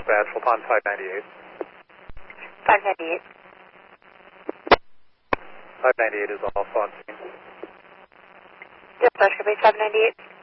Bashful Pond 598. 598. 598 is also on scene. Dispatch, Company 598.